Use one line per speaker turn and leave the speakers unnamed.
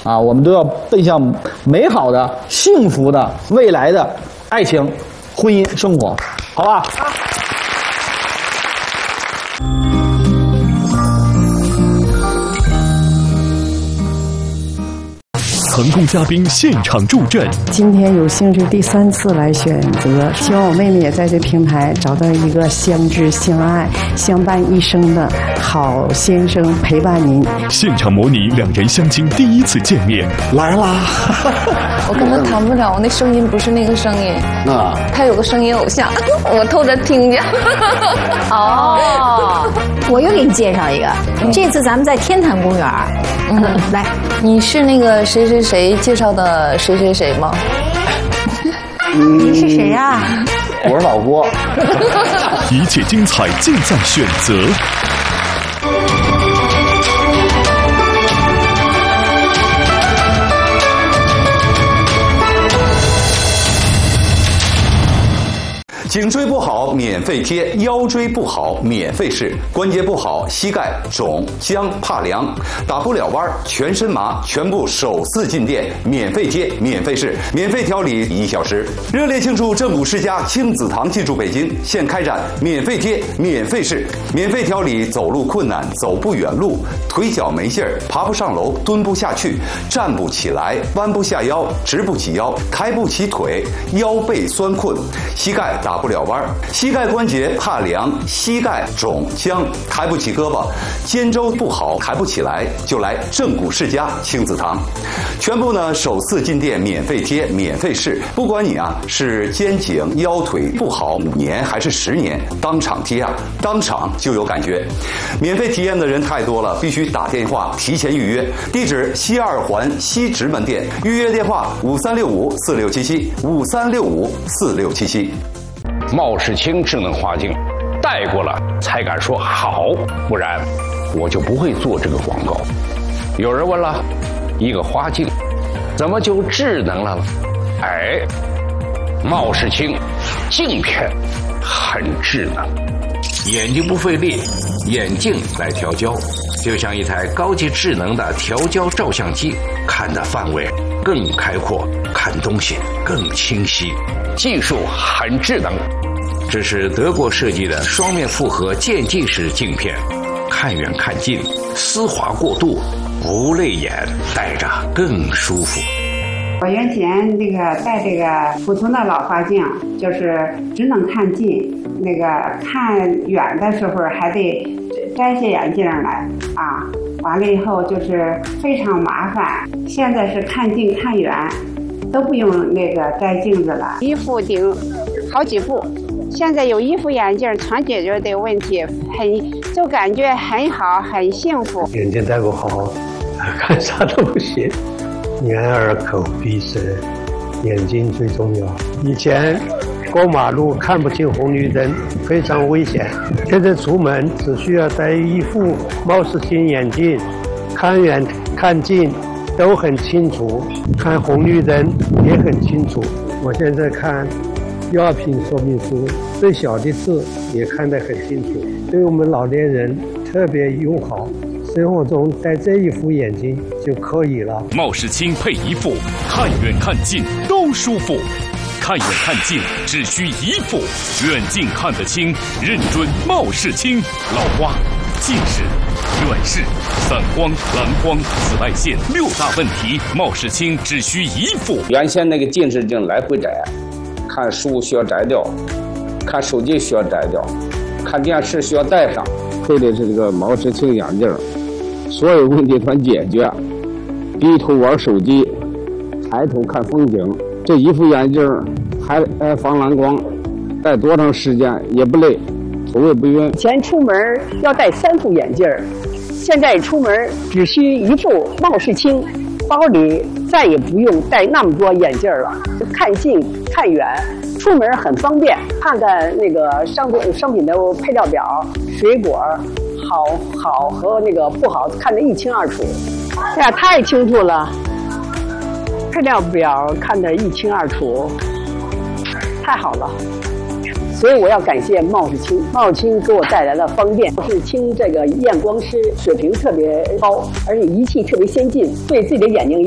啊，我们都要奔向美好的、幸福的未来的爱情、婚姻生活，好吧？
成功嘉宾现场助阵。
今天有幸是第3次来选择，希望我妹妹也在这平台找到一个相知相爱、相伴一生的好先生陪伴您。
现场模拟2人相亲第1次见面，
来啦！
我跟他谈不了，我那声音不是那个声音。他有个声音偶像，我偷着听见。
哦，我又给你介绍一个，这次咱们在天坛公园。来，
你是那个谁谁谁介绍的谁谁谁吗？
你是谁呀？
我是老郭。
一切精彩尽在选择。
颈椎不好免费贴，腰椎不好免费试，关节不好膝盖肿僵怕凉打不了弯全身麻，全部首次进店免费贴免费试，免费调理1小时。热烈庆祝正骨世家亲子堂进驻北京，现开展免费贴免费试，免费调理走路困难、走不远路、腿脚没劲儿、爬不上楼、蹲不下去、站不起来、弯不下腰、直不起腰、抬不起腿、腰背酸困、膝盖打不了弯，膝盖关节怕凉、膝盖肿僵、抬不起胳膊、肩周不好抬不起来，就来正骨世家亲子堂。全部呢首次进店免费贴免费试，不管你啊是肩颈腰腿不好5年还是10年，当场贴啊，当场就有感觉。免费体验的人太多了，必须打电话提前预约。地址西2环西直门店，预约电话5365467753654677。
茂世清智能花镜，戴过了才敢说好，不然我就不会做这个广告。有人问了，一个花镜怎么就智能了？哎，茂世清镜片很智能，眼睛不费力，眼镜来调焦，就像一台高级智能的调焦照相机，看的范围更开阔，看东西更清晰，技术很智能。这是德国设计的双面复合渐进式镜片，看远看近，丝滑过渡，不累眼，戴着更舒服。
我原先戴这个普通的老花镜，就是只能看近，看远的时候还得摘下眼镜来啊。完了以后就是非常麻烦。现在是看近看远都不用摘镜子了，一副顶好几副。现在有一副眼镜全解决的问题，就感觉很好，很幸福。
眼镜戴不好，看啥都不行。眼耳口鼻舌，眼睛最重要。以前过马路看不清红绿灯，非常危险。现在出门只需要戴一副茂世清眼镜，看远看近都很清楚，看红绿灯也很清楚。我现在看药品说明书，最小的字也看得很清楚，对我们老年人特别友好。生活中戴这一副眼镜就可以了。
茂世清配一副，看远看近都舒服。看远看近只需一副，远近看得清，认准茂世清。老花、近视、远视、散光、蓝光、紫外线6大问题，茂世清只需一副。
原先那个近视镜来回摘，看书需要摘掉，看手机需要摘掉，看电视需要戴上。配的是这个茂世清眼镜，所有问题全解决。低头玩手机，抬头看风景。这一副眼镜还防蓝光，戴多长时间也不累，头也不晕。
以前出门要戴3副眼镜，现在出门只需一副茂世清，包里再也不用带那么多眼镜了，看近看远，出门很方便。看看商品的配料表，水果好和不好看得一清二楚。哎呀，太清楚了，配料表看得一清二楚，太好了。所以我要感谢茂世清，茂世清给我带来了方便。茂世清这个验光师水平特别高，而且仪器特别先进，对自己的眼睛